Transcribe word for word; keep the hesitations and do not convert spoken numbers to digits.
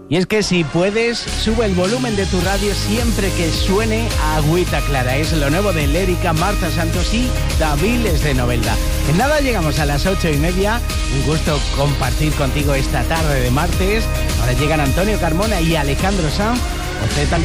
Y es que si puedes, sube el volumen de tu radio siempre que suene Agüita Clara. Es lo nuevo de Lérica, Marta Santos y Daviles de Novelda. En nada llegamos a las ocho y media. Un gusto compartir contigo esta tarde de martes. Ahora llegan Antonio Carmona y Alejandro Sanz.